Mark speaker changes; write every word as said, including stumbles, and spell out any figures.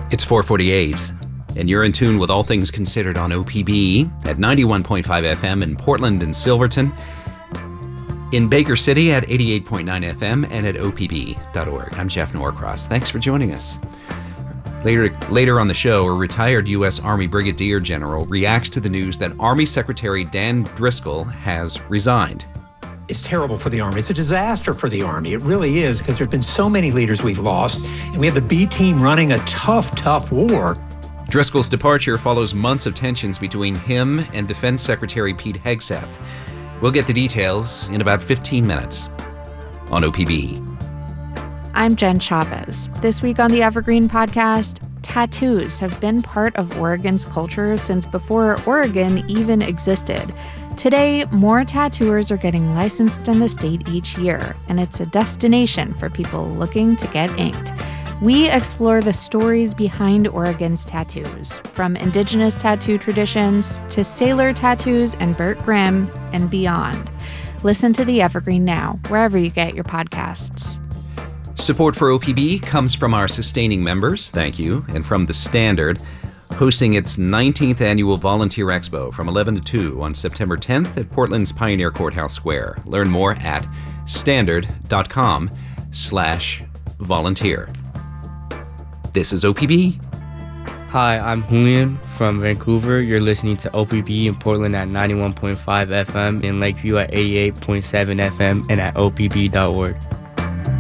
Speaker 1: It's four forty-eight, and you're in tune with All Things Considered on O P B at ninety-one point five F M in Portland and Silverton, in Baker City at eighty-eight point nine F M, and at O P B dot org. I'm Jeff Norcross. Thanks for joining us. Later, later on the show, a retired U S Army Brigadier General reacts to the news that Army Secretary Dan Driscoll has resigned.
Speaker 2: It's terrible for the Army. It's a disaster for the Army. It really is, because there's been so many leaders we've lost, and we have the B team running a tough, tough war.
Speaker 1: Driscoll's departure follows months of tensions between him and Defense Secretary Pete Hegseth. We'll get the details in about fifteen minutes on O P B.
Speaker 3: I'm Jen Chavez. This week on the Evergreen Podcast, tattoos have been part of Oregon's culture since before Oregon even existed. Today, more tattooers are getting licensed in the state each year, and it's a destination for people looking to get inked. We explore the stories behind Oregon's tattoos, from indigenous tattoo traditions to sailor tattoos and Burt Grimm and beyond. Listen to The Evergreen now, wherever you get your podcasts.
Speaker 1: Support for O P B comes from our sustaining members, thank you, and from The Standard, hosting its nineteenth annual Volunteer Expo from eleven to two on September tenth at Portland's Pioneer Courthouse Square. Learn more at standard.com slash volunteer. This is O P B.
Speaker 4: Hi, I'm Julian from Vancouver. You're listening to O P B in Portland at ninety-one point five F M, in Lakeview at eighty-eight point seven F M, and at O P B dot org.